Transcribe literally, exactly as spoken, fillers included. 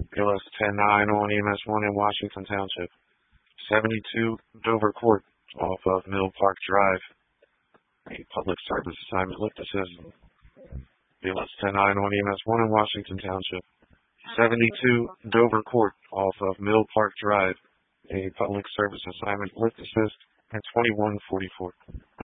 B L S ten nine on E M S one in Washington Township. seventy-two Dover Court off of Mill Park Drive. A public service assignment. Look, this is B L S ten nine on E M S one in Washington Township. seventy-two Dover Court off of Mill Park Drive. A public service assignment. Lift assist and twenty-one forty-four.